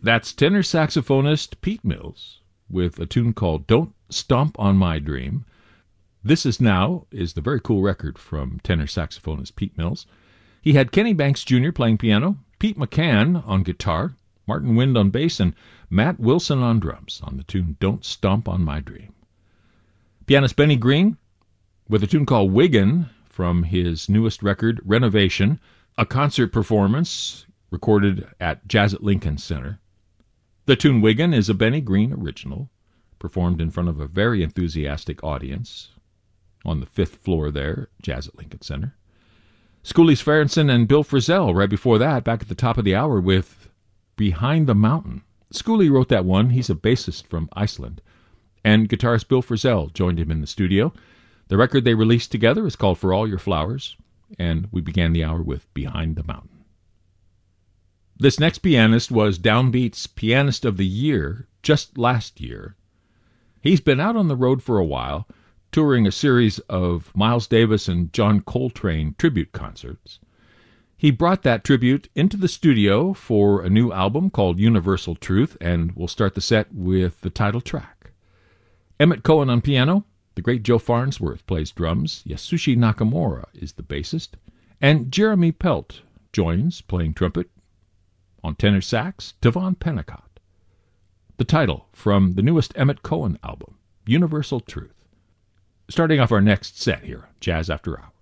That's tenor saxophonist Pete Mills with a tune called Don't Stomp on My Dream. This Is Now is the very cool record from tenor saxophonist Pete Mills. He had Kenny Banks Jr. playing piano, Pete McCann on guitar, Martin Wind on bass, and Matt Wilson on drums on the tune Don't Stomp on My Dream. Pianist Benny Green with a tune called Wiggin from his newest record, Renovation, a concert performance recorded at Jazz at Lincoln Center. The tune Wiggin is a Benny Green original, performed in front of a very enthusiastic audience on the 5th floor there, Jazz at Lincoln Center. Schooley Sverrensen and Bill Frisell right before that, back at the top of the hour with Behind the Mountain. Schooley wrote that one. He's a bassist from Iceland. And guitarist Bill Frisell joined him in the studio. The record they released together is called For All Your Flowers, and we began the hour with Behind the Mountain. This next pianist was Downbeat's Pianist of the Year just last year. He's been out on the road for a while, touring a series of Miles Davis and John Coltrane tribute concerts. He brought that tribute into the studio for a new album called Universal Truth, and we'll start the set with the title track. Emmett Cohen on piano, the great Joe Farnsworth plays drums, Yasushi Nakamura is the bassist, and Jeremy Pelt joins, playing trumpet. On tenor sax, Tavon Pennicott. The title from the newest Emmett Cohen album, Universal Truth. Starting off our next set here, Jazz After Hours.